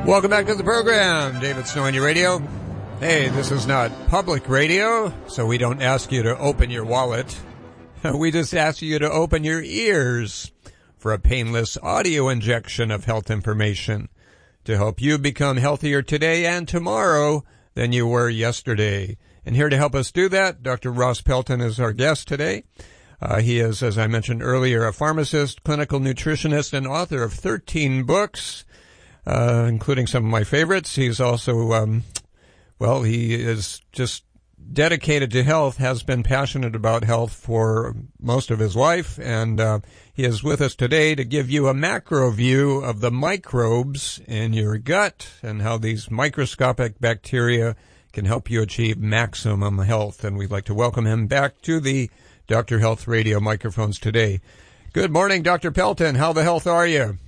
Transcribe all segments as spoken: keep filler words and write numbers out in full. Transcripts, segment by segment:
Welcome back to the program. David Snow on your radio. Hey, this is not public radio, so we don't ask you to open your wallet. We just ask you to open your ears for a painless audio injection of health information to help you become healthier today and tomorrow than you were yesterday. And here to help us do that, Doctor Ross Pelton is our guest today. Uh, he is, as I mentioned earlier, a pharmacist, clinical nutritionist, and author of thirteen books. Uh, including some of my favorites. He's also, um, well, he is just dedicated to health, has been passionate about health for most of his life, and uh, he is with us today to give you a macro view of the microbes in your gut and how these microscopic bacteria can help you achieve maximum health. And we'd like to welcome him back to the Doctor Health Radio microphones today. Good morning, Doctor Pelton. How the health are you?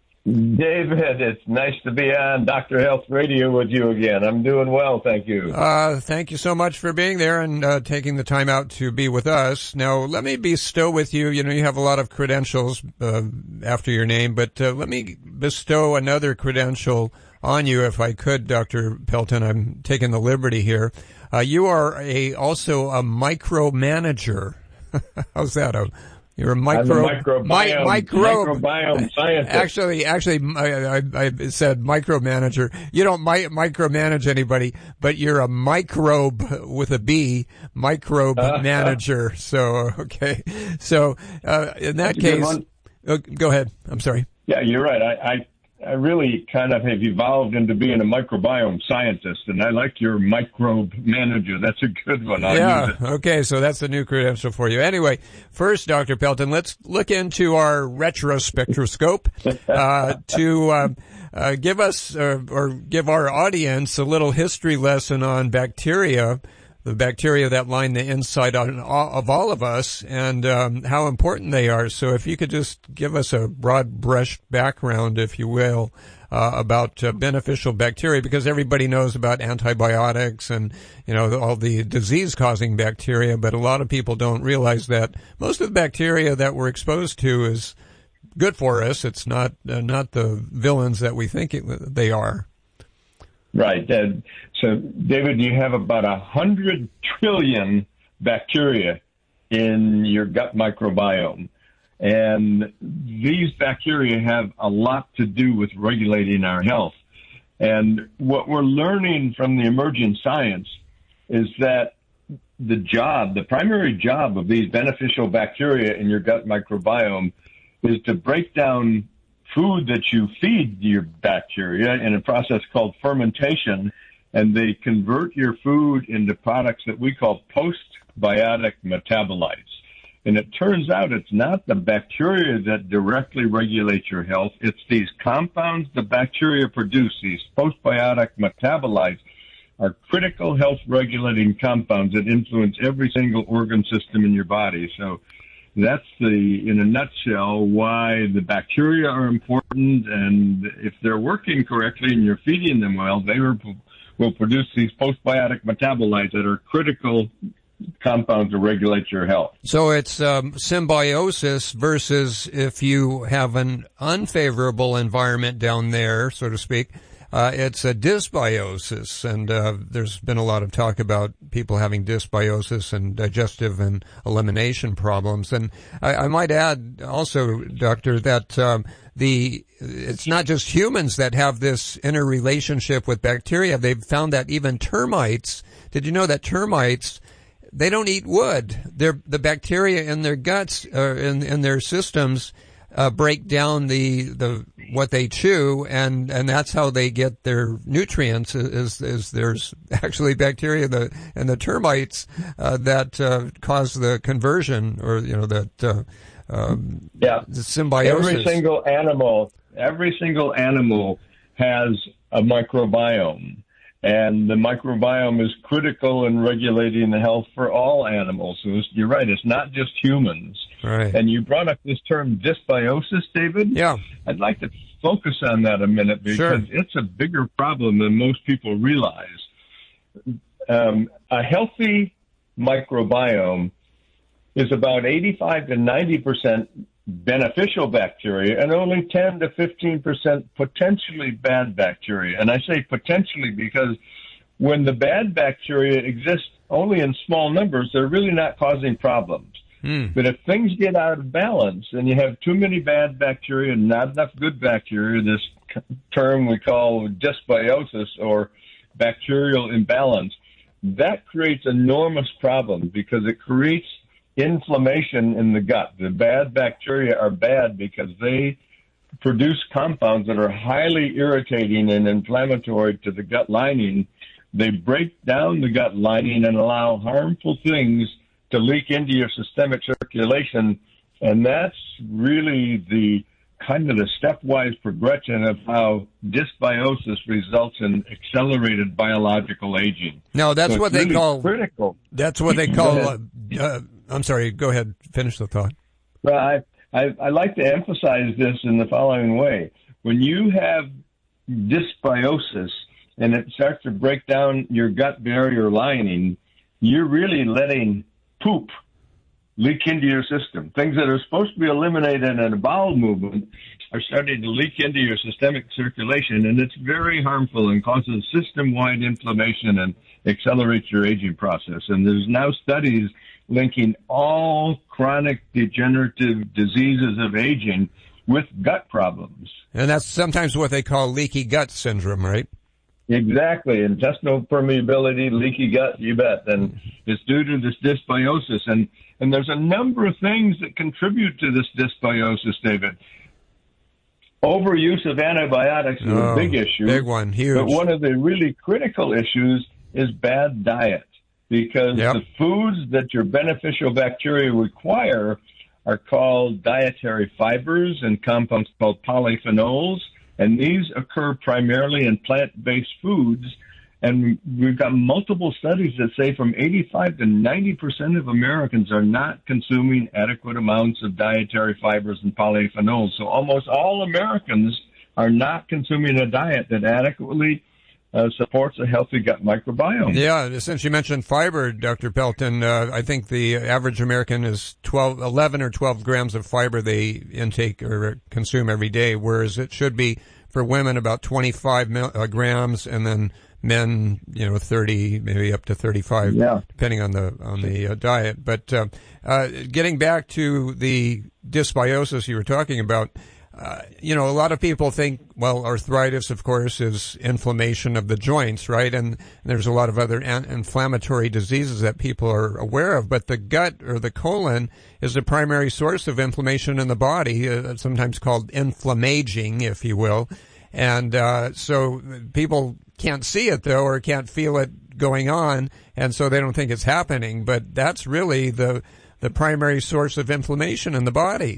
David, it's nice to be on Doctor Health Radio with you again. I'm doing well, thank you. Uh, thank you so much for being there and uh, taking the time out to be with us. Now, let me bestow with you, you know, you have a lot of credentials uh, after your name, but uh, let me bestow another credential on you, if I could, Doctor Pelton. I'm taking the liberty here. Uh, you are a also a micromanager. How's that? A You're a micro, I'm a microbiome, mi- microbe, microbiome scientist. Actually, actually, I, I, I said micromanager. You don't mi- micromanage anybody, but you're a microbe with a B, microbe uh, manager. Uh, so, okay. So, uh, in that case, uh, go ahead. I'm sorry. Yeah, you're right. I, I, I really kind of have evolved into being a microbiome scientist, and I like your microbe manager. That's a good one. I'll yeah. use it. Okay. So that's the new credential for you. Anyway, first, Doctor Pelton, let's look into our retrospectroscope uh, to uh, uh, give us uh, or give our audience a little history lesson on bacteria. The bacteria that line the inside on, of all of us, and um, how important they are. So if you could just give us a broad brush background, if you will, uh, about uh, beneficial bacteria, because everybody knows about antibiotics and, you know, all the disease-causing bacteria, but a lot of people don't realize that most of the bacteria that we're exposed to is good for us. It's not uh, not the villains that we think it, they are. Right. Uh, so, David, you have about a hundred trillion bacteria in your gut microbiome. And these bacteria have a lot to do with regulating our health. And what we're learning from the emerging science is that the job, the primary job of these beneficial bacteria in your gut microbiome is to break down food that you feed your bacteria in a process called fermentation, and they convert your food into products that we call postbiotic metabolites. And it turns out it's not the bacteria that directly regulate your health. It's these compounds the bacteria produce, these postbiotic metabolites, are critical health regulating compounds that influence every single organ system in your body. So that's the, in a nutshell, why the bacteria are important, and if they're working correctly and you're feeding them well, they will, will produce these postbiotic metabolites that are critical compounds to regulate your health. So it's um, symbiosis versus if you have an unfavorable environment down there, so to speak, Uh, it's a dysbiosis, and uh, there's been a lot of talk about people having dysbiosis and digestive and elimination problems. And I, I might add also, Doctor, that um, the it's not just humans that have this interrelationship with bacteria. They've found that even termites, did you know that termites, they don't eat wood. They're, the bacteria in their guts, uh, in, in their systems, Uh, break down the, the, what they chew, and, and that's how they get their nutrients, is, is there's actually bacteria the, and the termites, uh, that, uh, cause the conversion, or, you know, that, uh, um, yeah. the symbiosis. Every single animal, every single animal has a microbiome. And the microbiome is critical in regulating the health for all animals. So you're right, it's not just humans. Right. And you brought up this term dysbiosis, David. Yeah. I'd like to focus on that a minute because Sure. it's a bigger problem than most people realize. Um, a healthy microbiome is about eighty-five to ninety percent beneficial bacteria and only ten to fifteen percent potentially bad bacteria. And I say potentially because when the bad bacteria exist only in small numbers, they're really not causing problems. Mm. But if things get out of balance and you have too many bad bacteria and not enough good bacteria, this term we call dysbiosis or bacterial imbalance, that creates enormous problems because it creates inflammation in the gut. The bad bacteria are bad because they produce compounds that are highly irritating and inflammatory to the gut lining. They break down the gut lining and allow harmful things to leak into your systemic circulation, and that's really the kind of the stepwise progression of how dysbiosis results in accelerated biological aging. No, that's so what they really call critical. That's what they call. Uh, uh, I'm sorry. Go ahead. Finish the thought. Well, I, I I like to emphasize this in the following way: when you have dysbiosis and it starts to break down your gut barrier lining, you're really letting poop leak into your system. Things that are supposed to be eliminated in a bowel movement are starting to leak into your systemic circulation, and it's very harmful and causes system-wide inflammation and accelerates your aging process. And there's now studies linking all chronic degenerative diseases of aging with gut problems. And that's sometimes what they call leaky gut syndrome, right? Exactly. Intestinal permeability, leaky gut, you bet. And it's due to this dysbiosis. And, and there's a number of things that contribute to this dysbiosis, David. Overuse of antibiotics is oh, a big issue. Big one, huge. But one of the really critical issues is bad diet, because yep. the foods that your beneficial bacteria require are called dietary fibers and compounds called polyphenols. And these occur primarily in plant-based foods. And we've got multiple studies that say from eighty-five to ninety percent of Americans are not consuming adequate amounts of dietary fibers and polyphenols. So almost all Americans are not consuming a diet that adequately uh, supports a healthy gut microbiome. Yeah, since you mentioned fiber, Doctor Pelton, uh, I think the average American is twelve, eleven or twelve grams of fiber they intake or consume every day, whereas it should be for women about twenty-five mil, uh, grams, and then men, you know, thirty, maybe up to thirty-five, yeah. depending on the on the uh, diet. But uh, uh, getting back to the dysbiosis you were talking about, uh, you know, a lot of people think, well, arthritis, of course, is inflammation of the joints, right? And there's a lot of other an- inflammatory diseases that people are aware of. But the gut or the colon is the primary source of inflammation in the body, uh, sometimes called inflammaging, if you will. And uh, so people can't see it, though, or can't feel it going on, and so they don't think it's happening. But that's really the the primary source of inflammation in the body.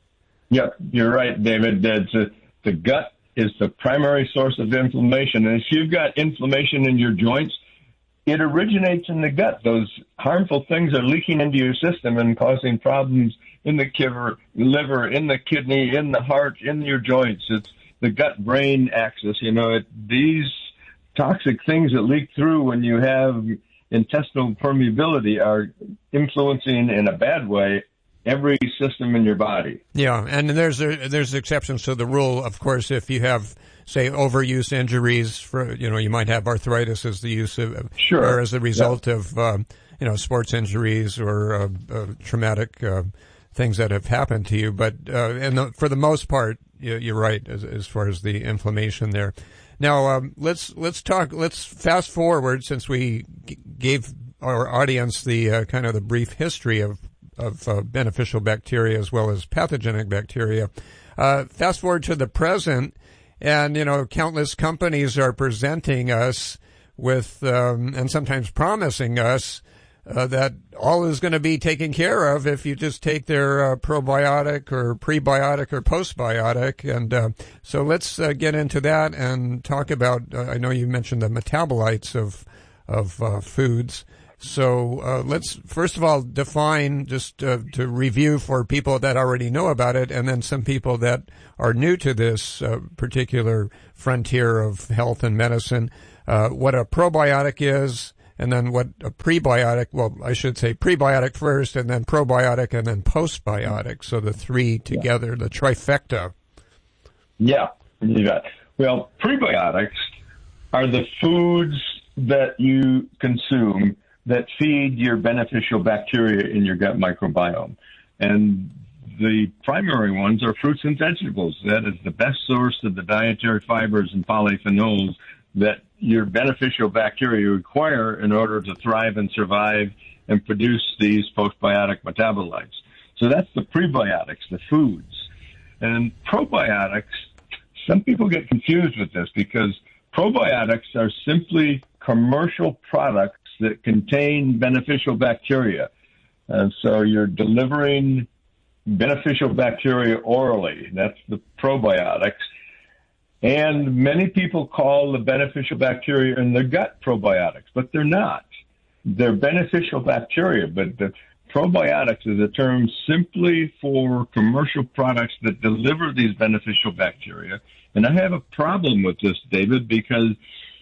Yep, you're right, David. It's a, the gut is the primary source of inflammation. And if you've got inflammation in your joints, it originates in the gut. Those harmful things are leaking into your system and causing problems in the liver, in the kidney, in the heart, in your joints. It's the gut-brain axis. You know, it, these toxic things that leak through when you have intestinal permeability are influencing in a bad way every system in your body. Yeah, and there's a, there's exceptions to the rule. Of course, if you have, say, overuse injuries, for you know, you might have arthritis as the use of, sure. or as a result yeah. of, uh, you know, sports injuries or uh, uh, traumatic uh, things that have happened to you. But uh, and the, for the most part, you're right as, as far as the inflammation there. Now, um, let's let's talk. Let's fast forward, since we g- gave our audience the uh, kind of the brief history of of uh, beneficial bacteria as well as pathogenic bacteria. Uh, fast forward to the present, and you know, countless companies are presenting us with um, and sometimes promising us uh, that all is going to be taken care of if you just take their uh, probiotic or prebiotic or postbiotic. And uh, so let's uh, get into that and talk about. Uh, I know you mentioned the metabolites of of uh, foods. So uh, let's first of all define, just uh, to review for people that already know about it, and then some people that are new to this uh, particular frontier of health and medicine, uh, what a probiotic is, and then what a prebiotic, well, I should say prebiotic first, and then probiotic, and then postbiotic. So the three together, yeah. The trifecta. Yeah, you got it. Well, prebiotics are the foods that you consume that feed your beneficial bacteria in your gut microbiome. And the primary ones are fruits and vegetables. That is the best source of the dietary fibers and polyphenols that your beneficial bacteria require in order to thrive and survive and produce these postbiotic metabolites. So that's the prebiotics, the foods. And probiotics, some people get confused with this because probiotics are simply commercial products that contain beneficial bacteria. And so you're delivering beneficial bacteria orally. That's the probiotics. And many people call the beneficial bacteria in the gut probiotics, but they're not. They're beneficial bacteria, but the probiotics is a term simply for commercial products that deliver these beneficial bacteria. And I have a problem with this, David, because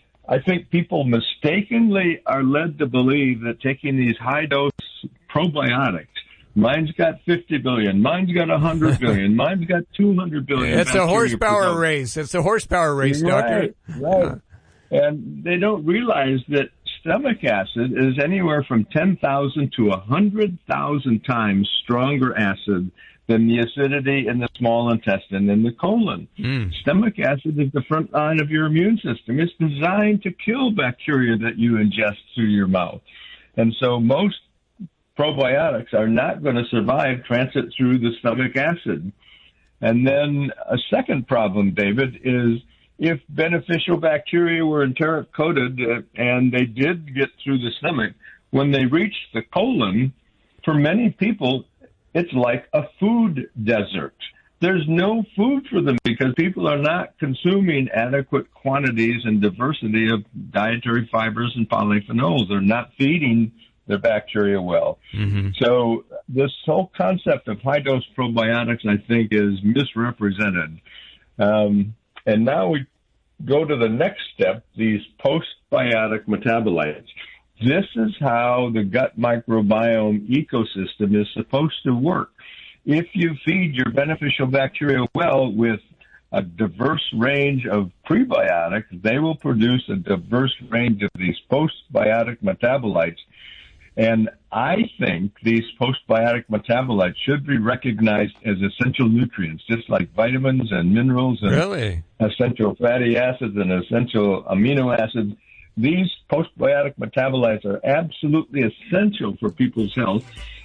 I think people mistakenly are led to believe that taking these high-dose probiotics, mine's got fifty billion, mine's got one hundred billion, mine's got two hundred billion. It's a horsepower race. It's a horsepower race, right, Doctor. Right. And they don't realize that stomach acid is anywhere from ten thousand to one hundred thousand times stronger acid than the acidity in the small intestine and the colon. Mm. Stomach acid is the front line of your immune system. It's designed to kill bacteria that you ingest through your mouth. And so most probiotics are not going to survive transit through the stomach acid. And then a second problem, David, is if beneficial bacteria were enteric-coated uh, and they did get through the stomach, when they reach the colon, for many people, it's like a food desert. There's no food for them because people are not consuming adequate quantities and diversity of dietary fibers and polyphenols. They're not feeding their bacteria well. Mm-hmm. So this whole concept of high-dose probiotics, I think, is misrepresented. Um, and now we go to the next step, these postbiotic metabolites. This is how the gut microbiome ecosystem is supposed to work. If you feed your beneficial bacteria well with a diverse range of prebiotics, they will produce a diverse range of these postbiotic metabolites. And I think these postbiotic metabolites should be recognized as essential nutrients, just like vitamins and minerals and really? essential fatty acids and essential amino acids. These postbiotic metabolites are absolutely essential for people's health.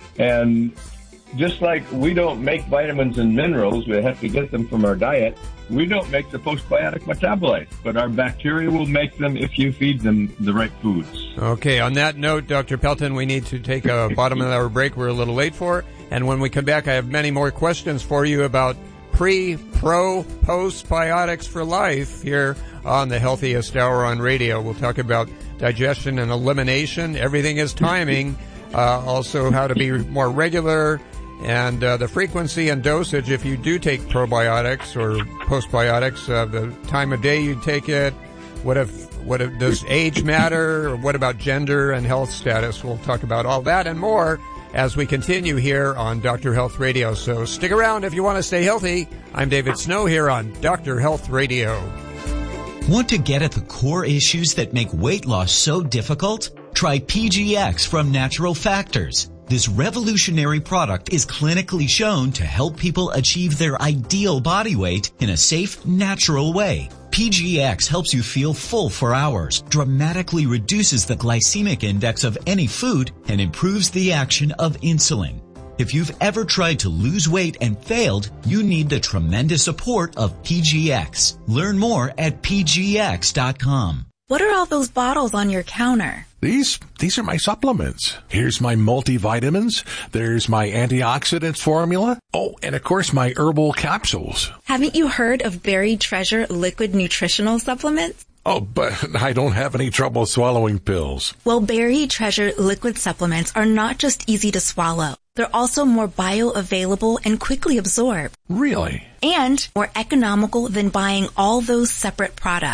And just like we don't make vitamins and minerals, we have to get them from our diet, we don't make the postbiotic metabolites, but our bacteria will make them if you feed them the right foods. Okay, on that note, Doctor Pelton, we need to take a bottom of the hour break we're a little late for. And when we come back, I have many more questions for you about pre, pro, postbiotics for life here on the Healthiest Hour on Radio. We'll talk about digestion and elimination. Everything is timing. Uh, also how to be more regular and uh, the frequency and dosage if you do take probiotics or postbiotics, uh, the time of day you take it. What if, what if, does age matter? Or what about gender and health status? We'll talk about all that and more as we continue here on Doctor Health Radio. So stick around if you want to stay healthy. I'm David Snow here on Doctor Health Radio. Want to get at the core issues that make weight loss so difficult? Try P G X from Natural Factors. This revolutionary product is clinically shown to help people achieve their ideal body weight in a safe, natural way. P G X helps you feel full for hours, dramatically reduces the glycemic index of any food, and improves the action of insulin. If you've ever tried to lose weight and failed, you need the tremendous support of P G X. Learn more at P G X dot com. What are all those bottles on your counter? These, these are my supplements. Here's my multivitamins. There's my antioxidants formula. Oh, and of course my herbal capsules. Haven't you heard of Berry Treasure liquid nutritional supplements? Oh, but I don't have any trouble swallowing pills. Well, Berry Treasure liquid supplements are not just easy to swallow. They're also more bioavailable and quickly absorbed. Really? And more economical than buying all those separate products.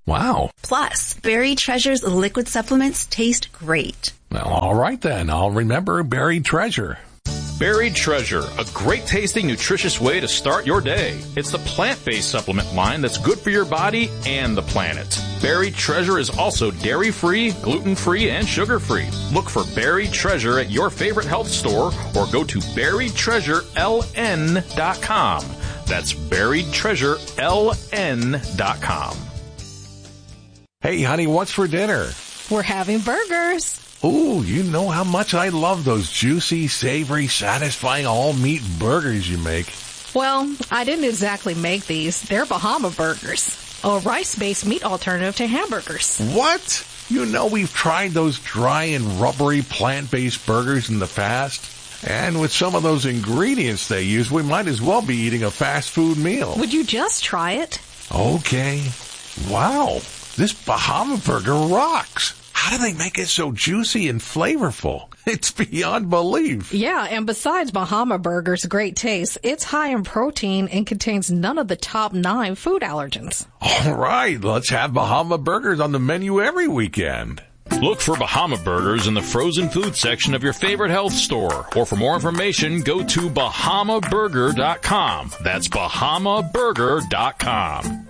Wow. Plus, Berry Treasure's liquid supplements taste great. Well, all right then. I'll remember Buried Treasure. Buried Treasure, a great tasting, nutritious way to start your day. It's the plant-based supplement line that's good for your body and the planet. Buried Treasure is also dairy-free, gluten-free, and sugar-free. Look for Buried Treasure at your favorite health store or go to buried treasure l n dot com. That's buried treasure l n dot com. Hey, honey, what's for dinner? We're having burgers. Ooh, you know how much I love those juicy, savory, satisfying all-meat burgers you make. Well, I didn't exactly make these. They're Bahama Burgers, a rice-based meat alternative to hamburgers. What? You know we've tried those dry and rubbery plant-based burgers in the past. And with some of those ingredients they use, we might as well be eating a fast food meal. Would you just try it? Okay. Wow, this Bahama Burger rocks. How do they make it so juicy and flavorful? It's beyond belief. Yeah, and besides Bahama Burger's great taste, it's high in protein and contains none of the top nine food allergens. All right, let's have Bahama Burgers on the menu every weekend. Look for Bahama Burgers in the frozen food section of your favorite health store. Or for more information, go to bahama burger dot com. That's bahama burger dot com.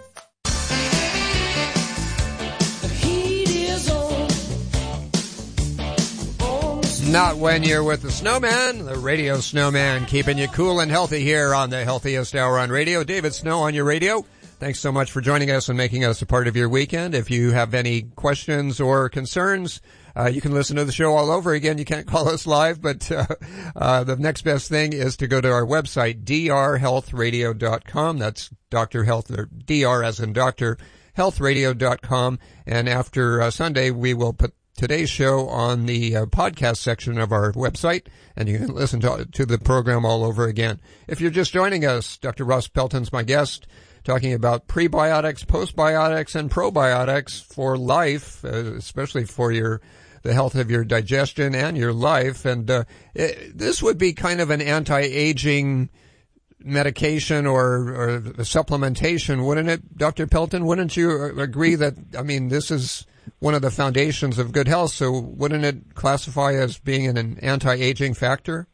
Not when you're with the Snowman, the Radio Snowman, keeping you cool and healthy here on the healthiest hour on radio. David Snow on your radio. Thanks so much for joining us and making us a part of your weekend. If you have any questions or concerns, uh, you can listen to the show all over again. You can't call us live, but uh, uh, the next best thing is to go to our website, d r health radio dot com. That's Doctor Health, or D R as in Doctor Health Radio dot com. And after uh, Sunday, we will put today's show on the uh, podcast section of our website, and you can listen to, to the program all over again. If you're just joining us, Doctor Ross Pelton's my guest, talking about prebiotics, postbiotics, and probiotics for life, uh, especially for your the health of your digestion and your life. And uh, it, this would be kind of an anti-aging medication or, or supplementation, wouldn't it, Doctor Pelton? Wouldn't you agree that, I mean, this is one of the foundations of good health, so wouldn't it classify as being an anti-aging factor?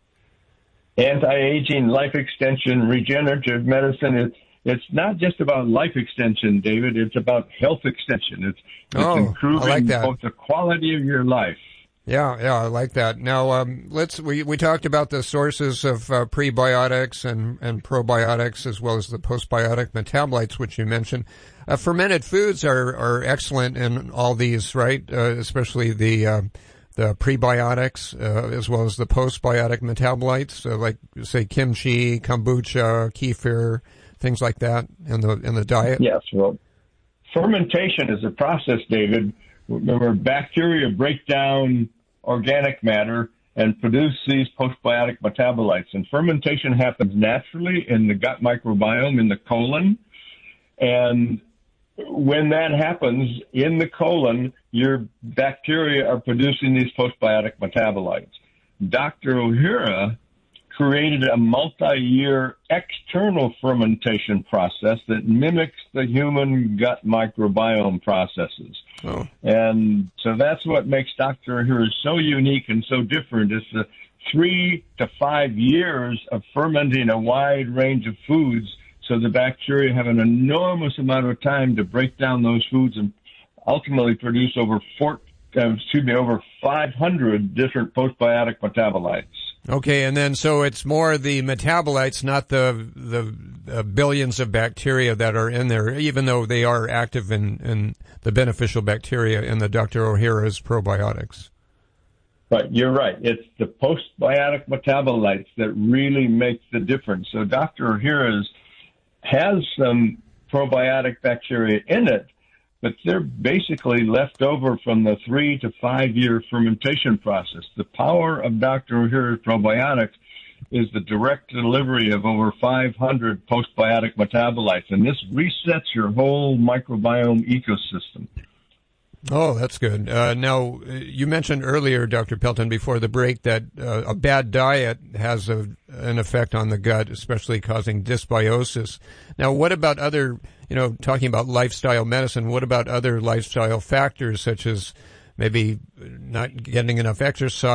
Anti-aging, life extension, regenerative medicine, it's, it's not just about life extension, David. It's about health extension. It's, it's oh, improving I like that. both the quality of your life. Yeah, yeah, I like that. Now, um, let's, we, we talked about the sources of uh, prebiotics and, and probiotics, as well as the postbiotic metabolites, which you mentioned. Uh, fermented foods are, are excellent in all these, right? Uh, especially the, uh, the prebiotics, uh, as well as the postbiotic metabolites, uh, like, say, kimchi, kombucha, kefir, things like that in the, in the diet. Yes, well, fermentation is a process, David, where bacteria break down organic matter and produce these postbiotic metabolites. And fermentation happens naturally in the gut microbiome, in the colon. And when that happens in the colon, your bacteria are producing these postbiotic metabolites. Doctor Ohhira created a multi-year external fermentation process that mimics the human gut microbiome processes. Oh. And so that's what makes Doctor Ohhira so unique and so different. It's the three to five years of fermenting a wide range of foods, so the bacteria have an enormous amount of time to break down those foods and ultimately produce over four, uh, excuse me, over five hundred different postbiotic metabolites. Okay, and then so it's more the metabolites, not the the uh, billions of bacteria that are in there, even though they are active in, in the beneficial bacteria in the Doctor Ohhira's probiotics. But you're right. It's the postbiotic metabolites that really make the difference. So Doctor Ohhira's has some probiotic bacteria in it, but they're basically left over from the three to five year fermentation process. The power of Doctor Ohhira's probiotics is the direct delivery of over five hundred postbiotic metabolites, and this resets your whole microbiome ecosystem. Oh, that's good. Uh, now, you mentioned earlier, Doctor Pelton, before the break, that uh, a bad diet has a, an effect on the gut, especially causing dysbiosis. Now, what about other, you know, talking about lifestyle medicine, what about other lifestyle factors such as maybe not getting enough exercise?